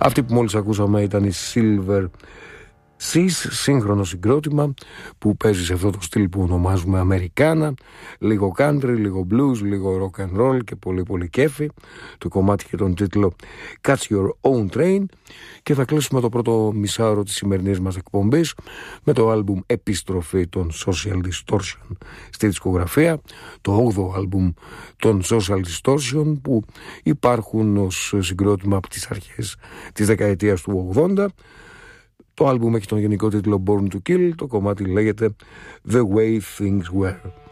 Αυτή που μόλις ακούσαμε ήταν η Silver Seas, σύγχρονο συγκρότημα που παίζει σε αυτό το στυλ που ονομάζουμε Αμερικάνα, λίγο country, λίγο blues, λίγο rock and roll και πολύ πολύ κέφι. Το κομμάτι και τον τίτλο Catch Your Own Train. Και θα κλείσουμε το πρώτο μισάωρο της σημερινής μας εκπομπής με το άλμπουμ Επιστροφή των Social Distortion στη δισκογραφία, το 8ο άλμπουμ των Social Distortion, που υπάρχουν ως συγκρότημα από τις αρχές της δεκαετίας του 80. Το άλμπουμ έχει τον γενικό τίτλο Born to Kill, το κομμάτι λέγεται The Way Things Were.